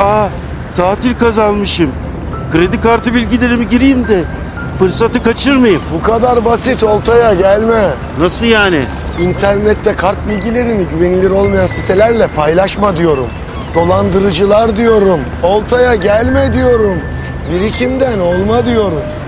Aa, tatil kazanmışım. Kredi kartı bilgilerimi gireyim de fırsatı kaçırmayayım. Bu kadar basit, oltaya gelme. Nasıl yani? İnternette kart bilgilerini güvenilir olmayan sitelerle paylaşma diyorum. Dolandırıcılar diyorum. Oltaya gelme diyorum. Birikimden olma diyorum.